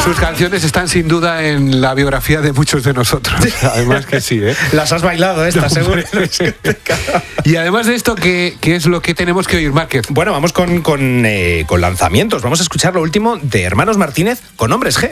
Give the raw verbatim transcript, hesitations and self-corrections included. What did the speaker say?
Sus canciones están sin duda en la biografía de muchos de nosotros. Además que sí, ¿eh? Las has bailado estas, seguro. Y además de esto, ¿qué, ¿qué es lo que tenemos que oír, Márquez? Bueno, vamos con, con, eh, con lanzamientos. Vamos a escuchar lo último de Hermanos Martínez con Hombres G.